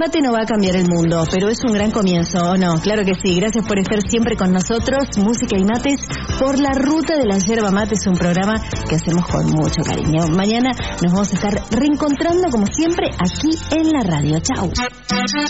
mate no va a cambiar el mundo, pero es un gran comienzo, ¿o no? Claro que sí. Gracias por estar siempre con nosotros. Música y mates por la ruta de la yerba mate es un programa que hacemos con mucho cariño. Mañana nos vamos a estar reencontrando como siempre aquí en la radio. Chau.